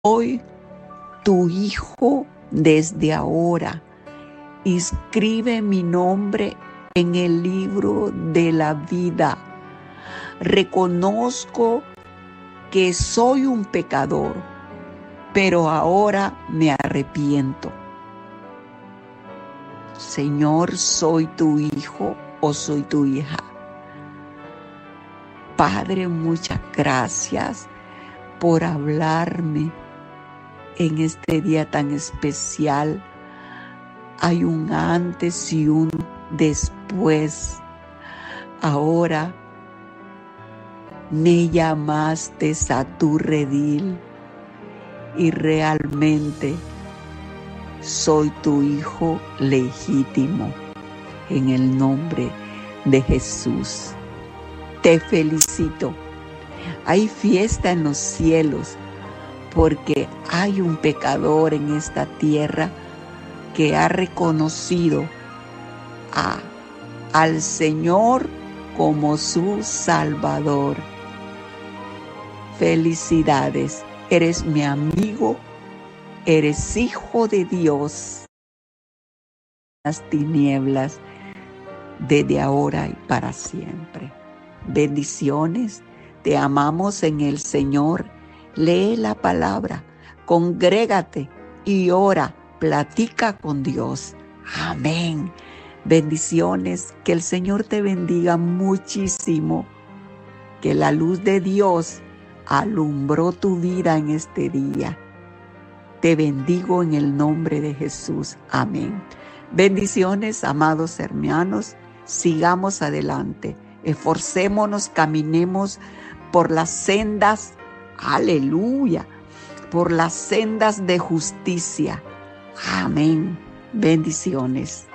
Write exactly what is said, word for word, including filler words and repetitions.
Soy tu hijo desde ahora. Inscribe mi nombre en el libro de la vida. Reconozco que soy un pecador, pero ahora me arrepiento. Señor, soy tu hijo o soy tu hija. Padre, muchas gracias por hablarme en este día tan especial. Hay un antes y un después. Ahora me llamaste a tu redil y realmente soy tu hijo legítimo en el nombre de Jesús. Te felicito. Hay fiesta en los cielos porque hay un pecador en esta tierra que ha reconocido a, al Señor como su Salvador. Felicidades, eres mi amigo, eres hijo de Dios. Las tinieblas desde ahora y para siempre. Bendiciones, te amamos en el Señor. Lee la palabra, congrégate y ora, platica con Dios. Amén. Bendiciones, que el Señor te bendiga muchísimo, que la luz de Dios alumbró tu vida en este día. Te bendigo en el nombre de Jesús. Amén. Bendiciones, amados hermanos, sigamos adelante, esforcémonos, caminemos por las sendas, aleluya, por las sendas de justicia. Amén. Bendiciones.